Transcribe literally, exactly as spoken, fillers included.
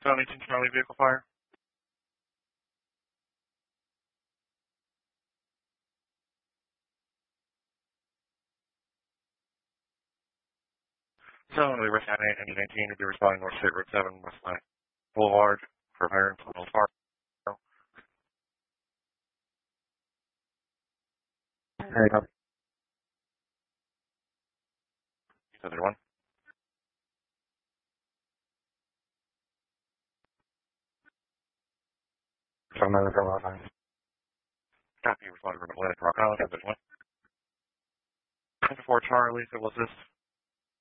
seven eighteen Charlie vehicle fire. So, we were at eight nineteen, we'll be responding North State Road seven, West Line Boulevard for fire in Little Farm. There you go. Other one. From another from Rock Island. Copy, responding from Atlantic Rock Island, one. ten four Charlie, civil assist.